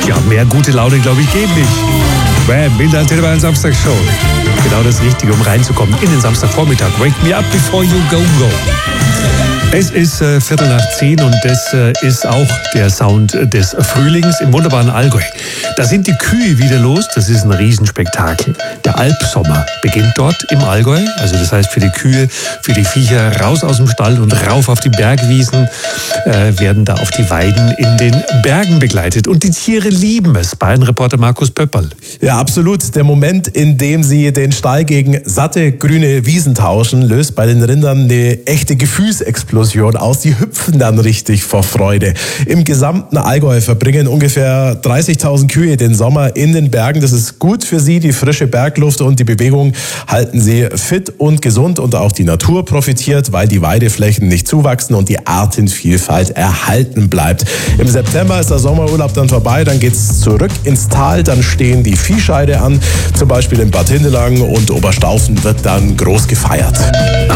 Ja, mehr gute Laune, glaube ich, geht nicht. Bam, in der Antenne Bayern Samstagshow. Genau das Richtige, um reinzukommen in den Samstagvormittag. Wake me up before you go. Es ist 9:15 und das ist auch der Sound des Frühlings im wunderbaren Allgäu. Da sind die Kühe wieder los, das ist ein Riesenspektakel. Der Alpsommer beginnt dort im Allgäu, also das heißt für die Kühe, für die Viecher raus aus dem Stall und rauf auf die Bergwiesen, werden da auf die Weiden in den Bergen begleitet. Und die Tiere lieben es. Bayern-Reporter Markus Pöpperl. Ja, absolut. Der Moment, in dem sie den Stall gegen satte grüne Wiesen tauschen, löst bei den Rindern eine echte Gefühlsexplosion aus. Die hüpfen dann richtig vor Freude. Im gesamten Allgäu verbringen ungefähr 30.000 Kühe den Sommer in den Bergen. Das ist gut für sie. Die frische Bergluft und die Bewegung halten sie fit und gesund. Und auch die Natur profitiert, weil die Weideflächen nicht zuwachsen und die Artenvielfalt erhalten bleibt. Im September ist der Sommerurlaub dann vorbei. Dann geht's zurück ins Tal. Dann stehen die Viehscheide an. Zum Beispiel in Bad Hindelang und Oberstaufen wird dann groß gefeiert.